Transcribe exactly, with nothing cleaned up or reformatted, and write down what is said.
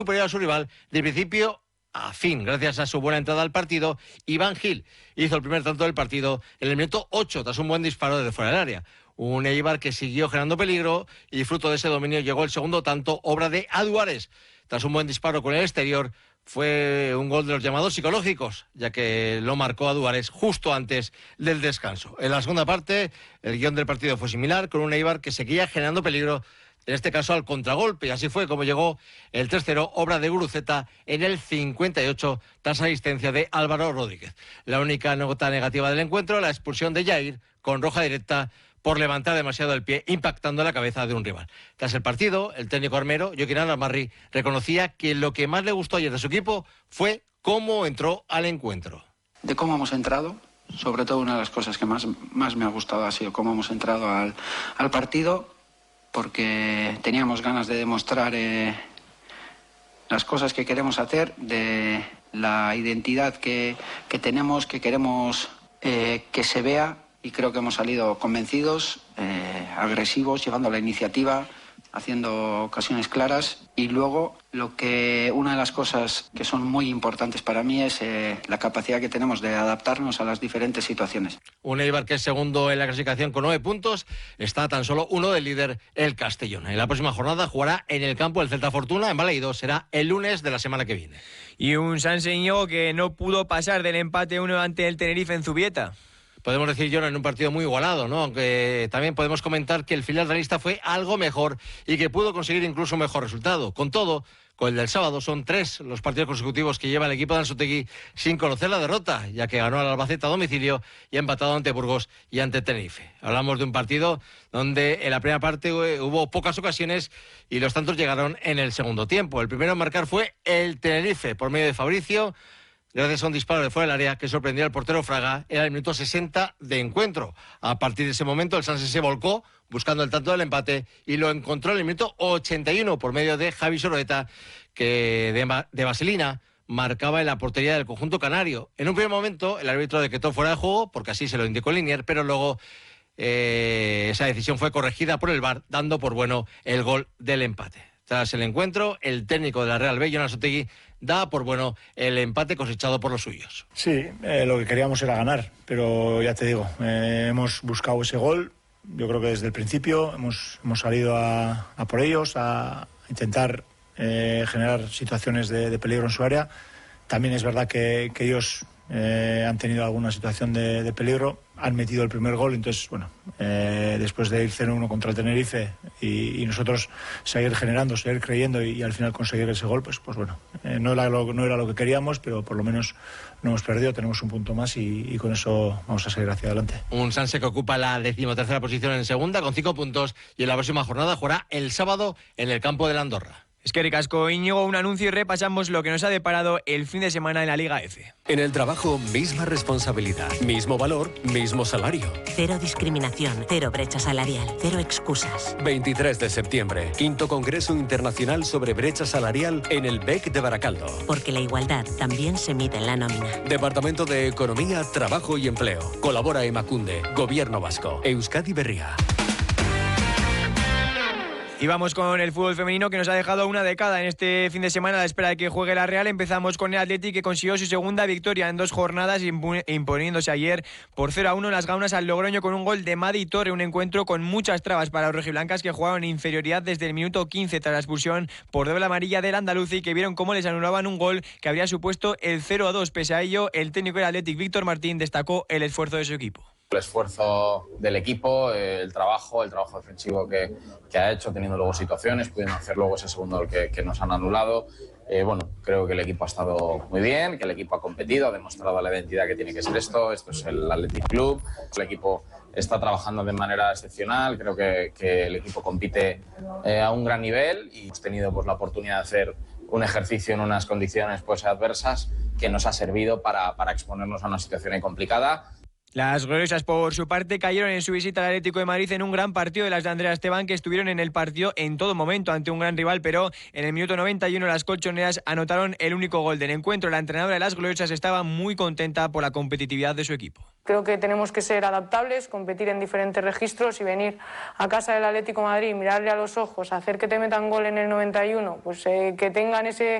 superior a su rival de principio a fin, gracias a su buena entrada al partido. Iván Gil hizo el primer tanto del partido en el minuto ocho, tras un buen disparo desde fuera del área. Un Eibar que siguió generando peligro y fruto de ese dominio llegó el segundo tanto, obra de Aduares. Tras un buen disparo con el exterior, fue un gol de los llamados psicológicos, ya que lo marcó Aduares justo antes del descanso. En la segunda parte, el guión del partido fue similar, con un Eibar que seguía generando peligro, en este caso al contragolpe, y así fue como llegó el tres cero, obra de Guruceta en el cincuenta y ocho, tras asistencia de Álvaro Rodríguez. La única nota negativa del encuentro, la expulsión de Jair, con roja directa por levantar demasiado el pie, impactando la cabeza de un rival. Tras el partido, el técnico armero, Joaquín Amarri, reconocía que lo que más le gustó ayer de su equipo fue cómo entró al encuentro. De cómo hemos entrado, sobre todo una de las cosas que más, más me ha gustado ha sido cómo hemos entrado al, al partido, porque teníamos ganas de demostrar eh, las cosas que queremos hacer, de la identidad que, que tenemos, que queremos eh, que se vea, y creo que hemos salido convencidos, eh, agresivos, llevando la iniciativa, haciendo ocasiones claras. Y luego, lo que una de las cosas que son muy importantes para mí es eh, la capacidad que tenemos de adaptarnos a las diferentes situaciones. Un Eibar que es segundo en la clasificación con nueve puntos, está tan solo uno del líder, el Castellón. En la próxima jornada jugará en el campo del Celta Fortuna, en Balaidos, será el lunes de la semana que viene. Y un Sanse Íñigo que no pudo pasar del empate uno ante el Tenerife en Zubieta. Podemos decir, yo, en un partido muy igualado, ¿no? Aunque también podemos comentar que el filial realista fue algo mejor y que pudo conseguir incluso un mejor resultado. Con todo, con el del sábado, son tres los partidos consecutivos que lleva el equipo de Anzoátegui sin conocer la derrota, ya que ganó al Albacete a domicilio y ha empatado ante Burgos y ante Tenerife. Hablamos de un partido donde en la primera parte hubo pocas ocasiones y los tantos llegaron en el segundo tiempo. El primero en marcar fue el Tenerife, por medio de Fabricio, gracias a un disparo de fuera del área que sorprendió al portero Fraga. Era el minuto sesenta de encuentro. A partir de ese momento el Sanse se volcó buscando el tanto del empate y lo encontró en el minuto ochenta y uno por medio de Javi Soroeta, que de, de vaselina marcaba en la portería del conjunto canario. En un primer momento el árbitro decretó fuera de juego, porque así se lo indicó Linier, pero luego eh, esa decisión fue corregida por el V A R, dando por bueno el gol del empate. Tras el encuentro, el técnico de la Real B, Jon Anzoátegui, da por bueno el empate cosechado por los suyos. Sí, eh, lo que queríamos era ganar, pero ya te digo, eh, hemos buscado ese gol. Yo creo que desde el principio hemos, hemos salido a, a por ellos, a intentar eh, generar situaciones de, de peligro en su área. También es verdad que, que ellos eh, han tenido alguna situación de, de peligro, han metido el primer gol, entonces, bueno, eh, después de ir cero uno contra el Tenerife y, y nosotros seguir generando, seguir creyendo y, y al final conseguir ese gol, pues, pues bueno, eh, no, era lo, no era lo que queríamos, pero por lo menos no hemos perdido, tenemos un punto más y, y con eso vamos a seguir hacia adelante. Un Sanse que ocupa la decimotercera posición en segunda con cinco puntos y en la próxima jornada jugará el sábado en el campo de la Andorra. Es que ricasco, Íñigo, un anuncio y repasamos lo que nos ha deparado el fin de semana en la Liga F. En el trabajo, misma responsabilidad, mismo valor, mismo salario. Cero discriminación, cero brecha salarial, cero excusas. veintitrés de septiembre, quinto Congreso Internacional sobre Brecha Salarial en el B E C de Baracaldo. Porque la igualdad también se mide en la nómina. Departamento de Economía, Trabajo y Empleo. Colabora Emakunde, Gobierno Vasco, Euskadi Berria. Y vamos con el fútbol femenino, que nos ha dejado una década en este fin de semana a la espera de que juegue la Real. Empezamos con el Athletic, que consiguió su segunda victoria en dos jornadas, imponiéndose ayer por cero a uno en las gaunas al Logroño con un gol de Madi Torre. Un encuentro con muchas trabas para los rojiblancas, que jugaron en inferioridad desde el minuto quince tras la expulsión por doble amarilla del Andalucía, y que vieron cómo les anulaban un gol que habría supuesto el cero a dos. Pese a ello, el técnico del Athletic, Víctor Martín, destacó el esfuerzo de su equipo. El esfuerzo del equipo, el trabajo, el trabajo defensivo que, que ha hecho, teniendo luego situaciones, pudiendo hacer luego ese segundo gol que, que nos han anulado. Eh, bueno, creo que el equipo ha estado muy bien, que el equipo ha competido, ha demostrado la identidad que tiene que ser esto. Esto es el Athletic Club. El equipo está trabajando de manera excepcional. Creo que, que el equipo compite eh, a un gran nivel y hemos tenido pues, la oportunidad de hacer un ejercicio en unas condiciones pues, adversas que nos ha servido para, para exponernos a una situación complicada. Las gloriosas, por su parte, cayeron en su visita al Atlético de Madrid en un gran partido de las de Andrea Esteban, que estuvieron en el partido en todo momento ante un gran rival, pero en el minuto noventa y uno las colchoneras anotaron el único gol del encuentro. La entrenadora de las gloriosas estaba muy contenta por la competitividad de su equipo. Creo que tenemos que ser adaptables, competir en diferentes registros y venir a casa del Atlético de Madrid, mirarle a los ojos, hacer que te metan gol en el noventa y uno, pues eh, que tengan ese